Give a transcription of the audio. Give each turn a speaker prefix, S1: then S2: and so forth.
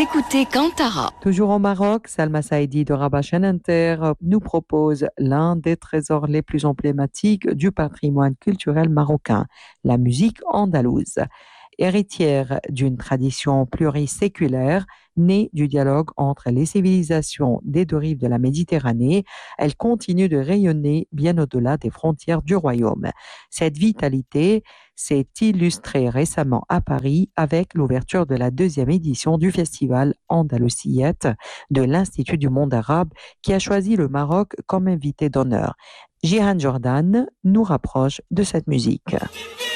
S1: écoutez Kantara.
S2: Toujours au Maroc, Salma Saïdi de Rabat Chaîne Inter nous propose l'un des trésors les plus emblématiques du patrimoine culturel marocain, la musique andalouse. Héritière d'une tradition pluriséculaire, née du dialogue entre les civilisations des deux rives de la Méditerranée, elle continue de rayonner bien au-delà des frontières du royaume. Cette vitalité s'est illustrée récemment à Paris avec l'ouverture de la 2e édition du festival Andalousiette de l'Institut du monde arabe qui a choisi le Maroc comme invité d'honneur. Jihan Jordan nous rapproche de cette musique.